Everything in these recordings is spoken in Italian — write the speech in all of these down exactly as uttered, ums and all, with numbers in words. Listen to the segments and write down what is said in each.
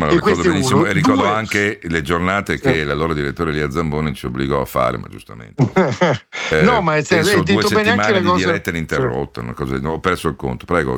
me lo E ricordo questo è benissimo uno. e ricordo Due- anche le giornate che Eh. l'allora direttore Elia Zamboni ci obbligò a fare, ma giustamente. Eh, No, ma è- penso hai due detto bene anche settimane le di cose. diretta ininterrotta, una cosa, ho perso il conto, prego.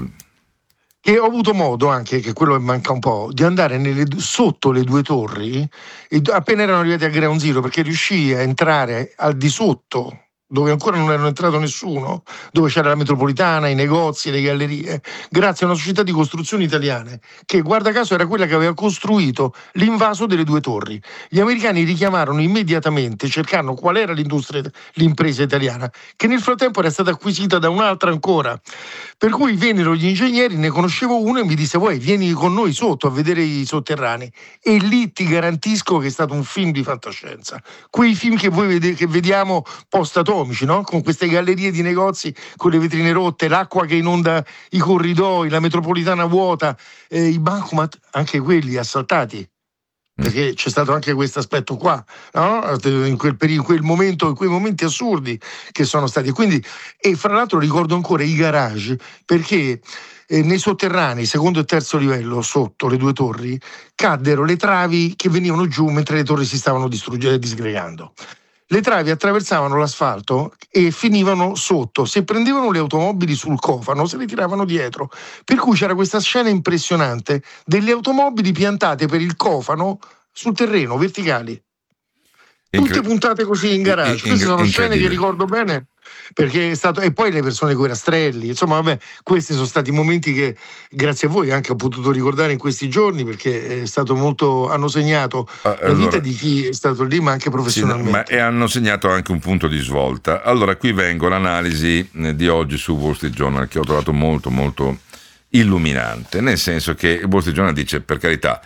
E ho avuto modo anche, che quello che manca un po', di andare nelle, sotto le due torri, e appena erano arrivati a Ground Zero, perché riuscii a entrare al di sotto, dove ancora non era entrato nessuno, dove c'era la metropolitana, i negozi, le gallerie, grazie a una società di costruzioni italiane, che guarda caso era quella che aveva costruito l'invaso delle due torri. Gli americani richiamarono immediatamente, cercando qual era l'industria, l'impresa italiana, che nel frattempo era stata acquisita da un'altra ancora. Per cui vennero gli ingegneri, ne conoscevo uno e mi disse: vuoi, vieni con noi sotto a vedere i sotterranei. E lì ti garantisco che è stato un film di fantascienza. Quei film che voi vede, che vediamo post-atomici, no? Con queste gallerie di negozi, con le vetrine rotte, l'acqua che inonda i corridoi, la metropolitana vuota, eh, i bancomat, anche quelli assaltati. Perché c'è stato anche questo aspetto qua, no? In quel periodo, in quel momento, in quei momenti assurdi che sono stati. Quindi, e fra l'altro ricordo ancora i garage, perché eh, nei sotterranei, secondo e terzo livello, sotto le due torri, caddero le travi che venivano giù mentre le torri si stavano distruggendo e disgregando. Le travi attraversavano l'asfalto e finivano sotto. Se prendevano le automobili sul cofano, se le tiravano dietro. Per cui c'era questa scena impressionante delle automobili piantate per il cofano sul terreno, verticali. Tutte Incre- puntate così in garage. in- Queste sono scene che incredibile. ricordo bene, perché è stato. E poi le persone con i rastrelli, insomma, vabbè, questi sono stati momenti che grazie a voi anche ho potuto ricordare in questi giorni, perché è stato molto. Hanno segnato Ah, la allora- vita di chi è stato lì, ma anche Sì, no, professionalmente. ma e hanno segnato anche un punto di svolta. Allora, qui vengo l'analisi eh, di oggi su Wall Street Journal, che ho trovato molto, molto illuminante, nel senso che il Wall Street Journal dice, per carità,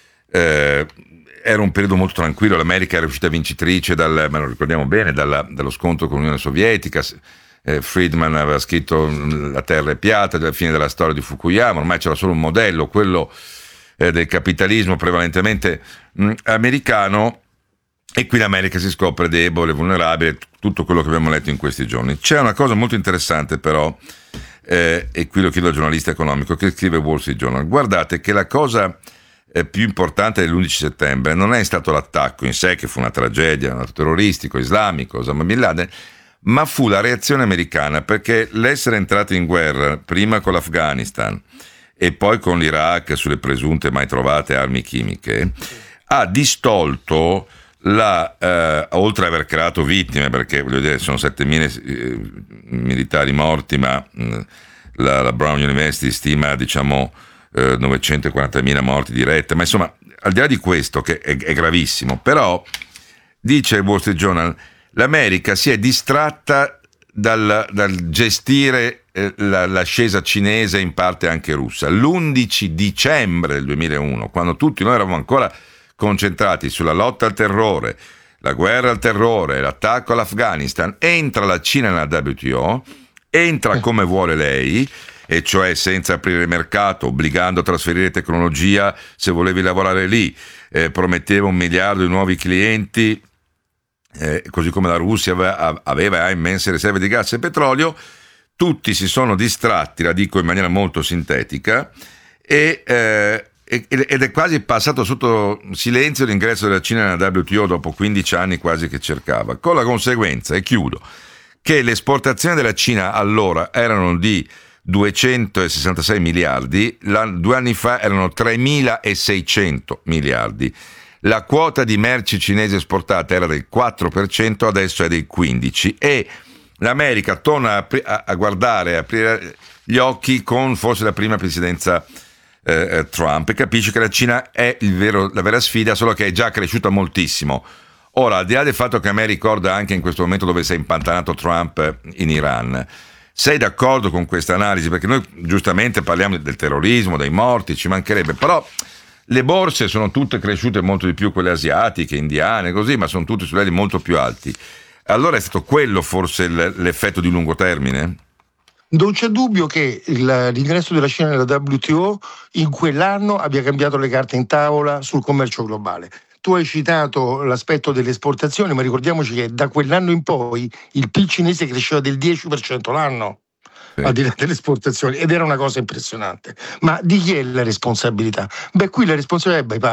eh, era un periodo molto tranquillo, l'America era uscita vincitrice, dal, ma lo ricordiamo bene, dalla, dallo scontro con l'Unione Sovietica. eh, Friedman aveva scritto La terra è piatta, alla fine della storia di Fukuyama, ormai c'era solo un modello, quello eh, del capitalismo prevalentemente mh, americano, e qui l'America si scopre debole, vulnerabile, tutto quello che abbiamo letto in questi giorni. C'è una cosa molto interessante però, eh, e qui lo chiedo al giornalista economico che scrive Wall Street Journal. Guardate che la cosa eh, più importante dell'undici settembre non è stato l'attacco in sé, che fu una tragedia, un atto terroristico, islamico, Osama Bin Laden, ma fu la reazione americana, perché l'essere entrato in guerra prima con l'Afghanistan e poi con l'Iraq sulle presunte mai trovate armi chimiche ha distolto la, eh, oltre ad aver creato vittime, perché voglio dire sono settemila eh, militari morti, ma mh, la, la Brown University stima diciamo eh, novecentoquarantamila morti dirette, ma insomma al di là di questo che è, è gravissimo, però dice il Wall Street Journal l'America si è distratta dal, dal gestire eh, la, l'ascesa cinese, in parte anche russa. L'undici dicembre del duemilauno, quando tutti noi eravamo ancora concentrati sulla lotta al terrore, la guerra al terrore, l'attacco all'Afghanistan, entra la Cina nella W T O, entra come vuole lei, e cioè senza aprire mercato, obbligando a trasferire tecnologia se volevi lavorare lì, eh, prometteva un miliardo di nuovi clienti, eh, così come la Russia aveva, aveva immense riserve di gas e petrolio. Tutti si sono distratti, la dico in maniera molto sintetica, e eh, ed è quasi passato sotto silenzio l'ingresso della Cina nella W T O dopo quindici anni quasi che cercava, con la conseguenza, e chiudo, che le esportazioni della Cina allora erano di duecentosessantasei miliardi, due anni fa erano tremilaseicento miliardi, la quota di merci cinesi esportate era del quattro per cento, adesso è del quindici per cento, e l'America torna a, a, a guardare, a aprire gli occhi con forse la prima presidenza Eh, Trump, e capisce che la Cina è il vero, la vera sfida, solo che è già cresciuta moltissimo. Ora, al di là del fatto che a me ricorda anche in questo momento dove si è impantanato Trump in Iran, sei d'accordo con questa analisi? Perché noi giustamente parliamo del terrorismo, dei morti, ci mancherebbe, però le borse sono tutte cresciute molto di più, quelle asiatiche, indiane, così, ma sono tutte su livelli molto più alti. Allora è stato quello forse l'effetto di lungo termine? Non c'è dubbio che il, l'ingresso della Cina nella W T O in quell'anno abbia cambiato le carte in tavola sul commercio globale. Tu hai citato l'aspetto delle esportazioni, ma ricordiamoci che da quell'anno in poi il P I L cinese cresceva del dieci per cento l'anno, sì, al di là delle esportazioni, ed era una cosa impressionante. Ma di chi è la responsabilità? Beh, qui la responsabilità è